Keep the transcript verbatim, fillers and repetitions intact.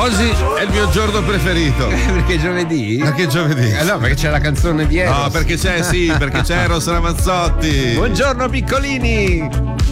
Oggi è il mio giorno preferito. Perché giovedì? Perché giovedì? Eh no, perché c'è la canzone di Eros. No, perché c'è, sì, perché c'è Eros Ramazzotti. Buongiorno piccolini.